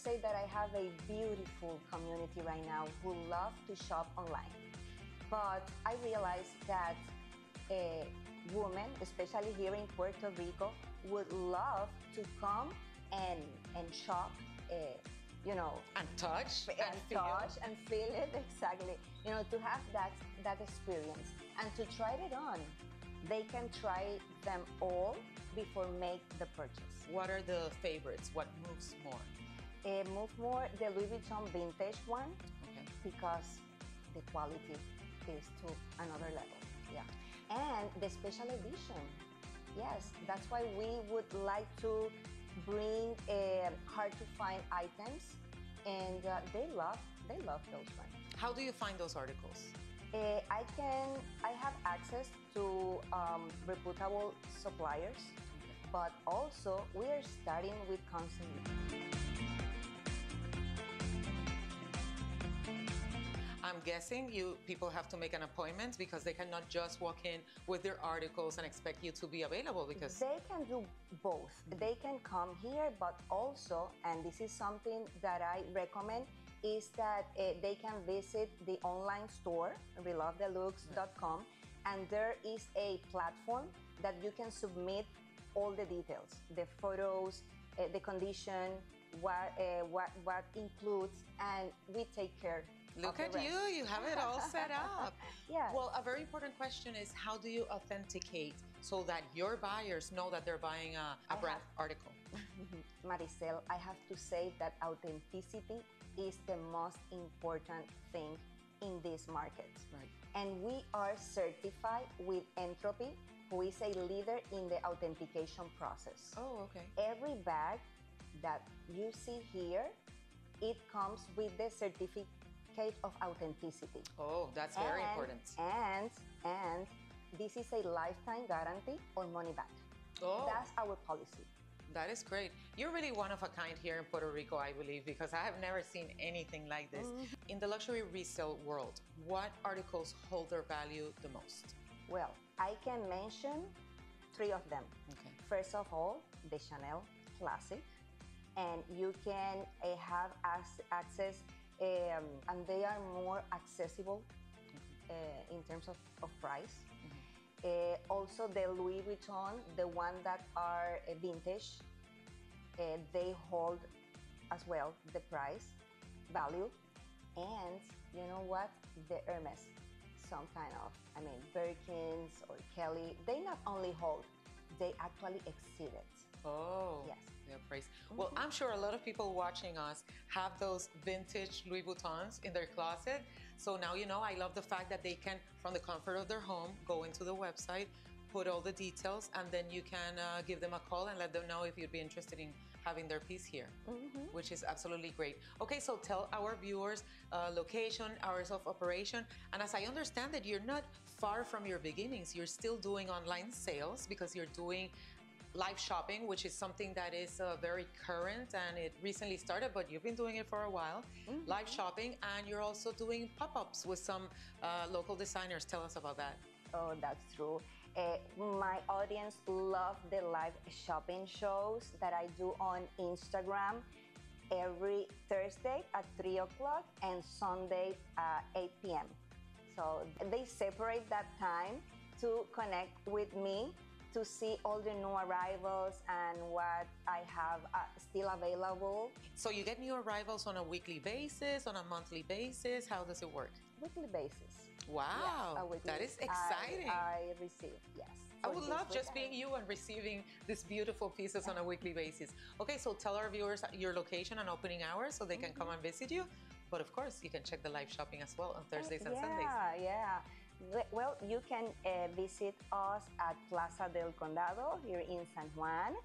say that I have a beautiful community right now who love to shop online. But I realized that women, especially here in Puerto Rico, would love to come and shop, you know, And touch and touch and feel it, exactly. You know, to have that experience and to try it on. They can try them all before make the purchase. What are the favorites? What moves more? Move more the Louis Vuitton vintage one, Okay. because the quality is to another level. Yeah, and the special edition. Yes, that's why we would like to bring hard to find items, and they love those ones. How do you find those articles? I have access to reputable suppliers, but also we are starting with constantly. I'm guessing people have to make an appointment because they cannot just walk in with their articles and expect you to be available because... They can do both. They can come here, but also, and this is something that I recommend, is that they can visit the online store, relovedeluxe.com, and there is a platform that you can submit all the details, the photos, the condition, what includes, and we take care. Look at you have it all set up. Yeah. Well, a very important question is, how do you authenticate so that your buyers know that they're buying a brand article? Maricel, I have to say that authenticity is the most important thing in this market. Right. And we are certified with Entropy, who is a leader in the authentication process. Oh, okay. Every bag that you see here, it comes with the certificate of authenticity. Oh, that's very important. And this is a lifetime guarantee or money back. Oh. That's our policy. That is great. You're really one of a kind here in Puerto Rico, I believe, because I have never seen anything like this. In the luxury resale world, what articles hold their value the most? Well, I can mention 3 of them. Okay. First of all, the Chanel Classic, and you can have access, and they are more accessible in terms of price. Also the Louis Vuitton, the one that are vintage, they hold as well the price, value, and you know what? The Hermes, some kind of, Birkins or Kelly, they not only hold, they actually exceed it. Oh, yes. Yeah, praise. Well, I'm sure a lot of people watching us have those vintage Louis Vuittons in their closet. So now you know, I love the fact that they can, from the comfort of their home, go into the website, put all the details, and then you can give them a call and let them know if you'd be interested in having their piece here, which is absolutely great. Okay, so tell our viewers location, hours of operation, and as I understand that you're not far from your beginnings, you're still doing online sales because you're doing live shopping, which is something that is very current and it recently started, but you've been doing it for a while. Live shopping, and you're also doing pop-ups with some local designers. Tell us about that. Oh, that's true. My audience love the live shopping shows that I do on Instagram every Thursday at 3 o'clock and Sunday at 8 p.m. So they separate that time to connect with me, to see all the new arrivals and what I have still available. So you get new arrivals on a weekly basis, on a monthly basis? How does it work? Weekly basis. Wow, yes, that is exciting. I receive, yes. I would love just being you and receiving these beautiful pieces on a weekly basis. Okay, so tell our viewers your location and opening hours so they can come and visit you. But of course, you can check the live shopping as well on Thursdays and Sundays. Yeah. Well, you can visit us at Plaza del Condado here in San Juan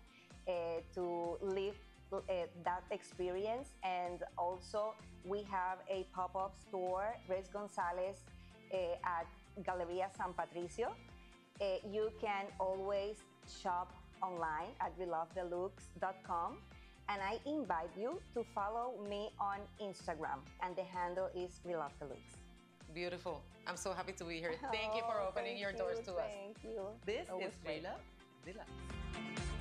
to live that experience. And also, we have a pop-up store, Res Gonzalez, at Galeria San Patricio. You can always shop online at relovedeluxe.com. And I invite you to follow me on Instagram, and the handle is relovedeluxe. Beautiful. I'm so happy to be here. Thank you for opening your doors to us. Thank you. This is Relove Deluxe.